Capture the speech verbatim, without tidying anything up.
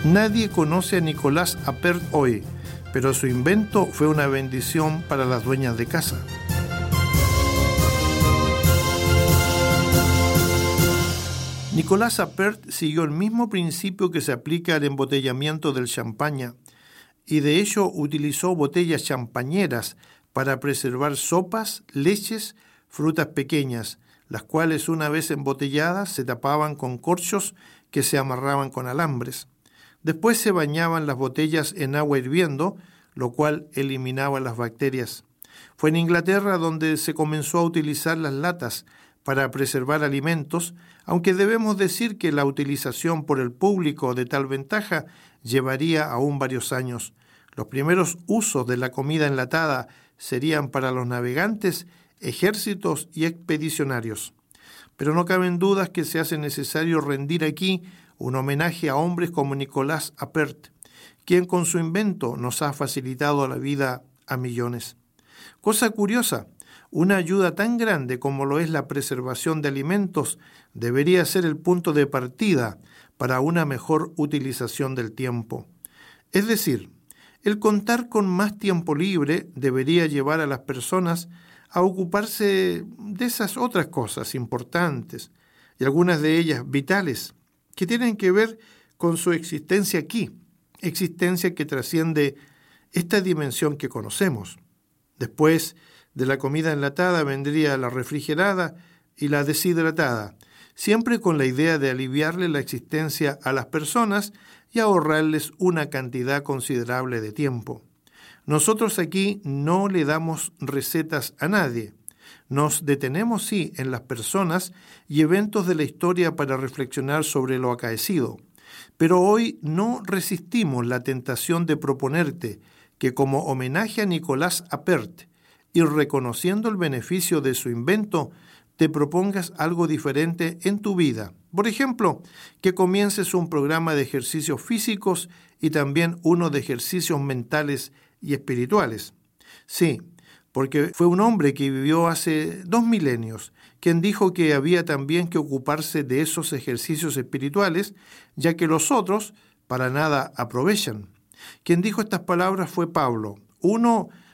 Nadie conoce a Nicolás Appert hoy, pero su invento fue una bendición para las dueñas de casa. Nicolás Appert siguió el mismo principio que se aplica al embotellamiento del champaña, y de hecho utilizó botellas champañeras para preservar sopas, leches, frutas pequeñas, las cuales una vez embotelladas se tapaban con corchos que se amarraban con alambres. Después se bañaban las botellas en agua hirviendo, lo cual eliminaba las bacterias. Fue en Inglaterra donde se comenzó a utilizar las latas para preservar alimentos, aunque debemos decir que la utilización por el público de tal ventaja llevaría aún varios años. Los primeros usos de la comida enlatada serían para los navegantes, ejércitos y expedicionarios. Pero no caben dudas que se hace necesario rendir aquí un homenaje a hombres como Nicolás Appert, quien con su invento nos ha facilitado la vida a millones. Cosa curiosa, una ayuda tan grande como lo es la preservación de alimentos debería ser el punto de partida para una mejor utilización del tiempo. Es decir, el contar con más tiempo libre debería llevar a las personas a ocuparse de esas otras cosas importantes, y algunas de ellas vitales, que tienen que ver con su existencia aquí, existencia que trasciende esta dimensión que conocemos. Después de la comida enlatada vendría la refrigerada y la deshidratada, siempre con la idea de aliviarle la existencia a las personas y ahorrarles una cantidad considerable de tiempo. Nosotros aquí no le damos recetas a nadie. Nos detenemos, sí, en las personas y eventos de la historia para reflexionar sobre lo acaecido. Pero hoy no resistimos la tentación de proponerte que como homenaje a Nicolás Appert y reconociendo el beneficio de su invento, te propongas algo diferente en tu vida. Por ejemplo, que comiences un programa de ejercicios físicos y también uno de ejercicios mentales y espirituales. Sí, porque fue un hombre que vivió hace dos milenios, quien dijo que había también que ocuparse de esos ejercicios espirituales, ya que los otros para nada aprovechan. Quien dijo estas palabras fue Pablo, uno